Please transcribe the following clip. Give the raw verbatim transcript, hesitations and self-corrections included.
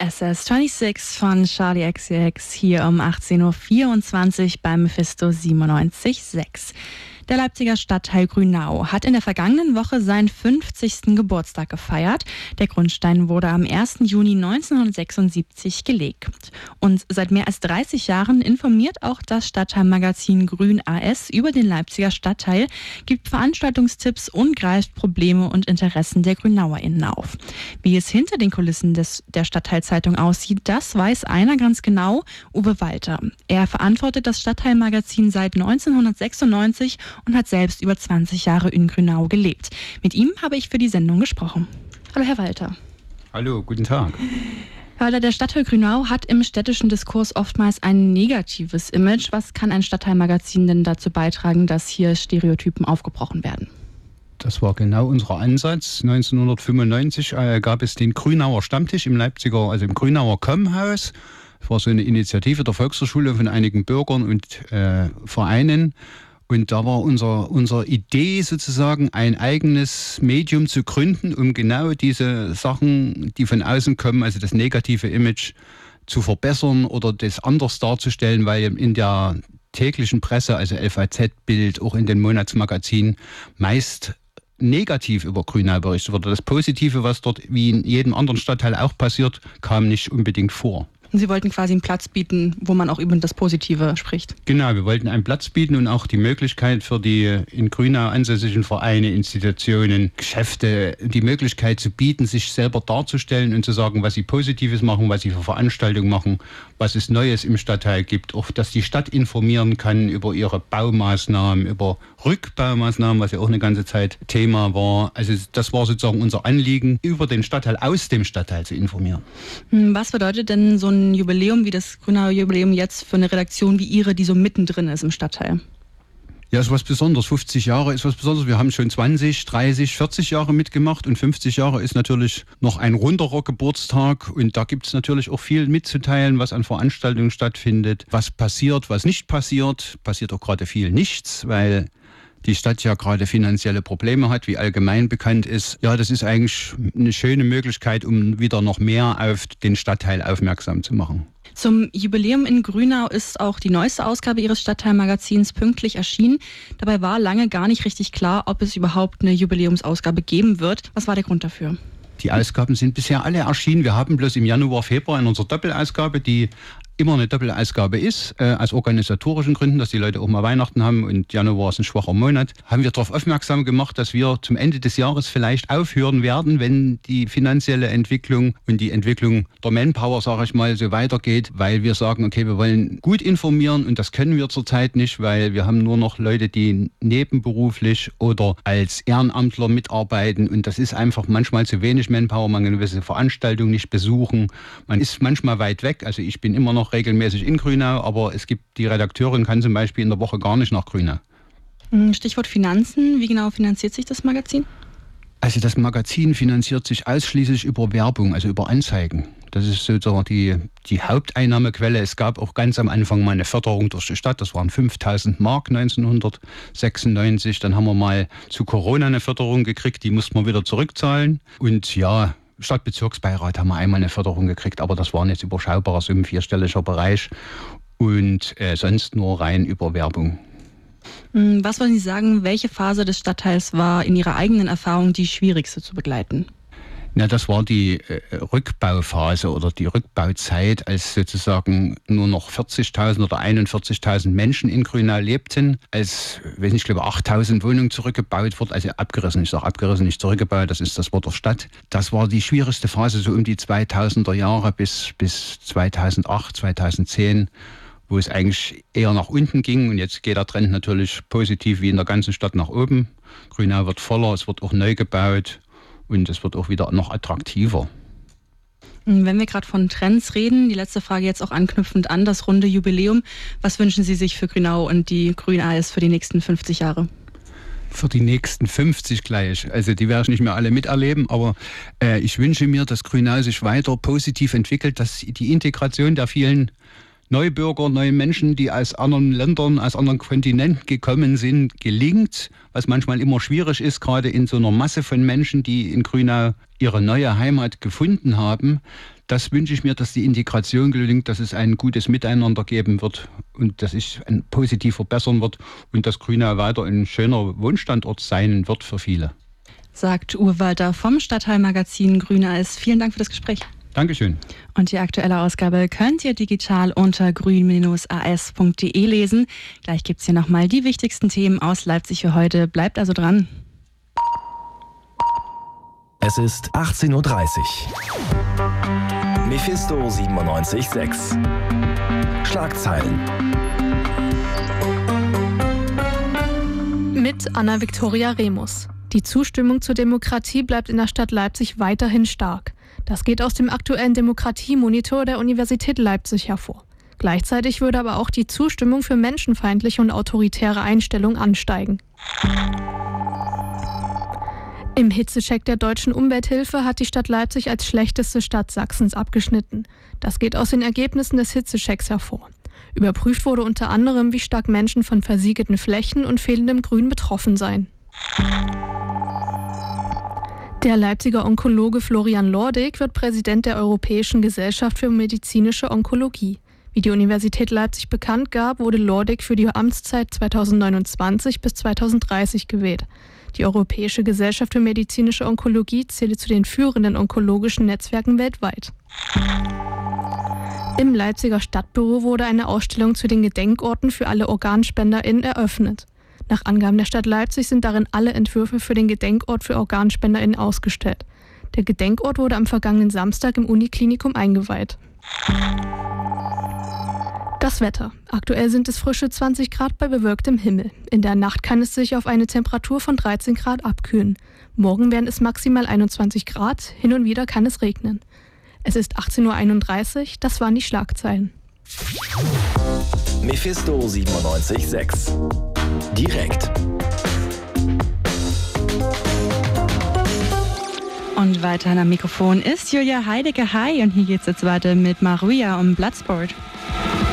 S S sechsundzwanzig von Charlie X C X hier um achtzehn Uhr vierundzwanzig beim Mephisto siebenundneunzig Komma sechs. Der Leipziger Stadtteil Grünau hat in der vergangenen Woche seinen fünfzigsten Geburtstag gefeiert. Der Grundstein wurde am ersten Juni neunzehnhundertsechsundsiebzig gelegt. Und seit mehr als dreißig Jahren informiert auch das Stadtteilmagazin Grün A S über den Leipziger Stadtteil, gibt Veranstaltungstipps und greift Probleme und Interessen der GrünauerInnen auf. Wie es hinter den Kulissen des, der Stadtteilzeitung aussieht, das weiß einer ganz genau, Uwe Walter. Er verantwortet das Stadtteilmagazin seit neunzehnhundertsechsundneunzig und hat selbst über zwanzig Jahre in Grünau gelebt. Mit ihm habe ich für die Sendung gesprochen. Hallo Herr Walter. Hallo, guten Tag. Herr Walter, der Stadtteil Grünau hat im städtischen Diskurs oftmals ein negatives Image. Was kann ein Stadtteilmagazin denn dazu beitragen, dass hier Stereotypen aufgebrochen werden? Das war genau unser Ansatz. neunzehnhundertfünfundneunzig äh, gab es den Grünauer Stammtisch im Leipziger, also im Grünauer Kommhaus. Das war so eine Initiative der Volkshochschule von einigen Bürgern und äh, Vereinen. Und da war unser, unsere Idee sozusagen, ein eigenes Medium zu gründen, um genau diese Sachen, die von außen kommen, also das negative Image zu verbessern oder das anders darzustellen, weil in der täglichen Presse, also L V Z-Bild, auch in den Monatsmagazinen, meist negativ über Grünau berichtet wurde. Das Positive, was dort wie in jedem anderen Stadtteil auch passiert, kam nicht unbedingt vor. Und Sie wollten quasi einen Platz bieten, wo man auch über das Positive spricht. Genau, wir wollten einen Platz bieten und auch die Möglichkeit für die in Grünau ansässigen Vereine, Institutionen, Geschäfte, die Möglichkeit zu bieten, sich selber darzustellen und zu sagen, was sie Positives machen, was sie für Veranstaltungen machen, was es Neues im Stadtteil gibt. Auch, dass die Stadt informieren kann über ihre Baumaßnahmen, über Rückbaumaßnahmen, was ja auch eine ganze Zeit Thema war. Also das war sozusagen unser Anliegen, über den Stadtteil, aus dem Stadtteil zu informieren. Was bedeutet denn so ein Jubiläum wie das Grünauer Jubiläum jetzt für eine Redaktion wie Ihre, die so mittendrin ist im Stadtteil? Ja, ist was Besonderes. fünfzig Jahre ist was Besonderes. Wir haben schon zwanzig, dreißig, vierzig Jahre mitgemacht und fünfzig Jahre ist natürlich noch ein runderer Geburtstag und da gibt es natürlich auch viel mitzuteilen, was an Veranstaltungen stattfindet, was passiert, was nicht passiert. Passiert auch gerade viel nichts, weil die Stadt ja gerade finanzielle Probleme hat, wie allgemein bekannt ist. Ja, das ist eigentlich eine schöne Möglichkeit, um wieder noch mehr auf den Stadtteil aufmerksam zu machen. Zum Jubiläum in Grünau ist auch die neueste Ausgabe Ihres Stadtteilmagazins pünktlich erschienen. Dabei war lange gar nicht richtig klar, ob es überhaupt eine Jubiläumsausgabe geben wird. Was war der Grund dafür? Die Ausgaben sind bisher alle erschienen. Wir haben bloß im Januar, Februar in unserer Doppelausgabe, die immer eine Doppelausgabe ist, äh, aus organisatorischen Gründen, dass die Leute auch mal Weihnachten haben und Januar ist ein schwacher Monat, haben wir darauf aufmerksam gemacht, dass wir zum Ende des Jahres vielleicht aufhören werden, wenn die finanzielle Entwicklung und die Entwicklung der Manpower, sage ich mal, so weitergeht, weil wir sagen, okay, wir wollen gut informieren und das können wir zurzeit nicht, weil wir haben nur noch Leute, die nebenberuflich oder als Ehrenamtler mitarbeiten und das ist einfach manchmal zu wenig Manpower, man kann gewisse Veranstaltungen nicht besuchen, man ist manchmal weit weg, also ich bin immer noch regelmäßig in Grünau, aber es gibt, die Redakteurin kann zum Beispiel in der Woche gar nicht nach Grünau. Stichwort Finanzen, wie genau finanziert sich das Magazin? Also das Magazin finanziert sich ausschließlich über Werbung, also über Anzeigen. Das ist sozusagen die, die Haupteinnahmequelle. Es gab auch ganz am Anfang mal eine Förderung durch die Stadt, das waren fünftausend Mark neunzehnhundertsechsundneunzig. Dann haben wir mal zu Corona eine Förderung gekriegt, die mussten wir wieder zurückzahlen. Und ja, Stadtbezirksbeirat haben wir einmal eine Förderung gekriegt, aber das waren jetzt überschaubarer Summen, vierstelliger Bereich und äh, sonst nur rein über Werbung. Was wollen Sie sagen, welche Phase des Stadtteils war in Ihrer eigenen Erfahrung die schwierigste zu begleiten? Ja, das war die äh, Rückbauphase oder die Rückbauzeit, als sozusagen nur noch vierzigtausend oder einundvierzigtausend Menschen in Grünau lebten, als, weiß nicht, ich glaube, achttausend Wohnungen zurückgebaut wurden, also abgerissen, ich sage abgerissen, nicht zurückgebaut, das ist das Wort der Stadt. Das war die schwierigste Phase, so um die zweitausender Jahre bis, bis zweitausendacht, zweitausendzehn, wo es eigentlich eher nach unten ging und jetzt geht der Trend natürlich positiv wie in der ganzen Stadt nach oben. Grünau wird voller, es wird auch neu gebaut. Und es wird auch wieder noch attraktiver. Wenn wir gerade von Trends reden, die letzte Frage jetzt auch anknüpfend an das runde Jubiläum. Was wünschen Sie sich für Grünau und die Grün A S für die nächsten fünfzig Jahre? Für die nächsten fünfzig gleich. Also die werde ich nicht mehr alle miterleben, aber äh, ich wünsche mir, dass Grünau sich weiter positiv entwickelt, dass die Integration der vielen Neubürger, neue Menschen, die aus anderen Ländern, aus anderen Kontinenten gekommen sind, gelingt, was manchmal immer schwierig ist, gerade in so einer Masse von Menschen, die in Grünau ihre neue Heimat gefunden haben, Das wünsche ich mir, dass die Integration gelingt, dass es ein gutes Miteinander geben wird und dass es ein positiv verbessern wird und dass Grünau weiter ein schöner Wohnstandort sein wird für viele. Sagt Uwe Walter vom Stadtteilmagazin Grünau ist. Vielen Dank für das Gespräch. Dankeschön. Und die aktuelle Ausgabe könnt ihr digital unter grün Bindestrich a s punkt d e lesen. Gleich gibt es hier nochmal die wichtigsten Themen aus Leipzig für heute. Bleibt also dran. Es ist achtzehn Uhr dreißig. Mephisto siebenundneunzig Komma sechs. Schlagzeilen. Mit Anna-Viktoria Remus. Die Zustimmung zur Demokratie bleibt in der Stadt Leipzig weiterhin stark. Das geht aus dem aktuellen Demokratiemonitor der Universität Leipzig hervor. Gleichzeitig würde aber auch die Zustimmung für menschenfeindliche und autoritäre Einstellungen ansteigen. Im Hitzecheck der Deutschen Umwelthilfe hat die Stadt Leipzig als schlechteste Stadt Sachsens abgeschnitten. Das geht aus den Ergebnissen des Hitzechecks hervor. Überprüft wurde unter anderem, wie stark Menschen von versiegelten Flächen und fehlendem Grün betroffen seien. Der Leipziger Onkologe Florian Lordig wird Präsident der Europäischen Gesellschaft für medizinische Onkologie. Wie die Universität Leipzig bekannt gab, wurde Lordig für die Amtszeit zweitausendneunundzwanzig bis zweitausenddreißig gewählt. Die Europäische Gesellschaft für medizinische Onkologie zählt zu den führenden onkologischen Netzwerken weltweit. Im Leipziger Stadtbüro wurde eine Ausstellung zu den Gedenkorten für alle OrganspenderInnen eröffnet. Nach Angaben der Stadt Leipzig sind darin alle Entwürfe für den Gedenkort für OrganspenderInnen ausgestellt. Der Gedenkort wurde am vergangenen Samstag im Uniklinikum eingeweiht. Das Wetter. Aktuell sind es frische zwanzig Grad bei bewölktem Himmel. In der Nacht kann es sich auf eine Temperatur von dreizehn Grad abkühlen. Morgen werden es maximal einundzwanzig Grad, hin und wieder kann es regnen. Es ist achtzehn Uhr einunddreißig, das waren die Schlagzeilen. Mephisto siebenundneunzig Komma sechs. Direkt. Und weiter am Mikrofon ist Julia Heidecke. Hi, und hier geht's jetzt weiter mit Maria um Bloodsport.